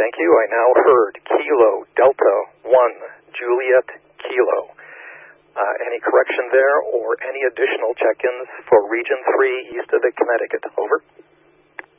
Thank you. I now heard Kilo Delta 1, Juliet Kilo. Any correction there or any additional check-ins for Region 3 east of the Connecticut? Over.